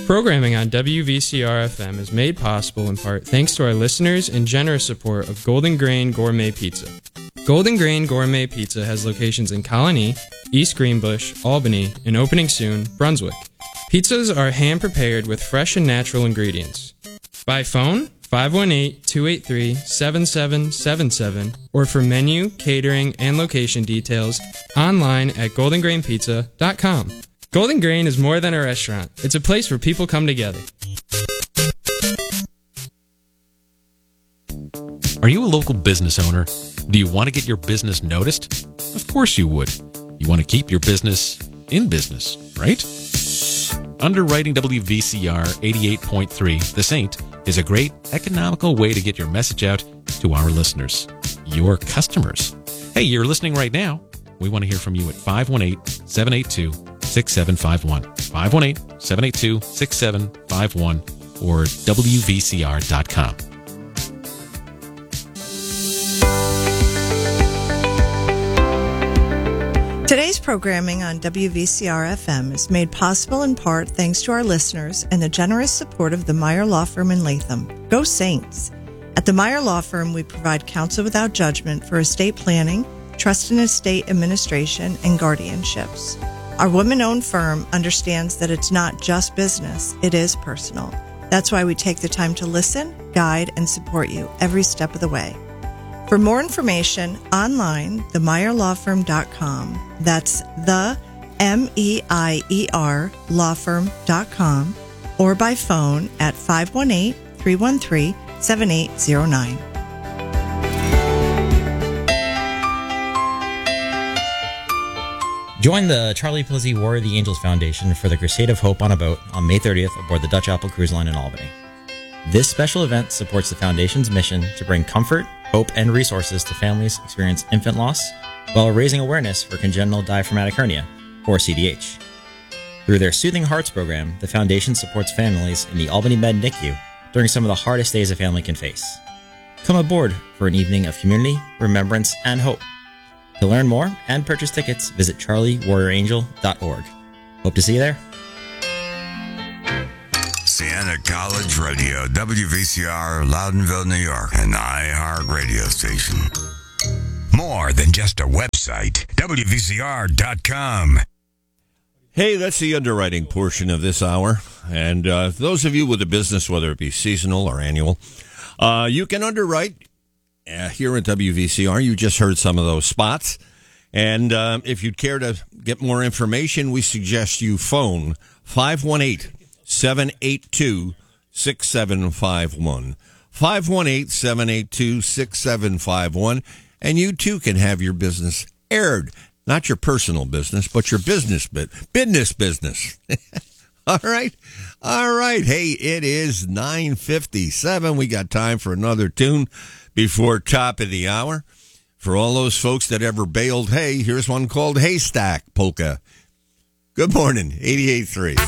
Programming on WVCR-FM is made possible in part thanks to our listeners and generous support of Golden Grain Gourmet Pizza. Golden Grain Gourmet Pizza has locations in Colony, East Greenbush, Albany, and opening soon, Brunswick. Pizzas are hand-prepared with fresh and natural ingredients. By phone, 518-283-7777, or for menu, catering, and location details, online at goldengrainpizza.com. Golden Grain is more than a restaurant. It's a place where people come together. Are you a local business owner? Do you want to get your business noticed? Of course you would. You want to keep your business in business, right? Underwriting WVCR 88.3, The Saint, is a great economical way to get your message out to our listeners, your customers. Hey, you're listening right now. We want to hear from you at 518-782-6751. 518-782-6751 or WVCR.com. Today's programming on WVCR-FM is made possible in part thanks to our listeners and the generous support of the Meyer Law Firm in Latham. Go Saints! At the Meyer Law Firm, we provide counsel without judgment for estate planning, trust and estate administration, and guardianships. Our women-owned firm understands that it's not just business, it is personal. That's why we take the time to listen, guide, and support you every step of the way. For more information, online, themeyerlawfirm.com. That's the MEIER lawfirm.com, or by phone at 518-313-7809. Join the Charlie Plizzi War of the Angels Foundation for the Crusade of Hope on a boat on May 30th aboard the Dutch Apple Cruise Line in Albany. This special event supports the Foundation's mission to bring comfort, hope, and resources to families experiencing infant loss while raising awareness for congenital diaphragmatic hernia, or CDH. Through their Soothing Hearts program, the Foundation supports families in the Albany Med NICU during some of the hardest days a family can face. Come aboard for an evening of community, remembrance, and hope. To learn more and purchase tickets, visit charliewarriorangel.org. Hope to see you there. Siena College Radio, WVCR, Loudonville, New York, an iHeart radio station. More than just a website, WVCR.com. Hey, that's the underwriting portion of this hour. And those of you with a business, whether it be seasonal or annual, you can underwrite here at WVCR. You just heard some of those spots. And if you'd care to get more information, we suggest you phone 518-782-6751. 518-782-6751. And you, too, can have your business aired. Not your personal business, but your business business. All right. Hey, it is 9:57. We got time for another tune before top of the hour. For all those folks that ever baled hay, here's one called Haystack Polka. Good morning, 88.3.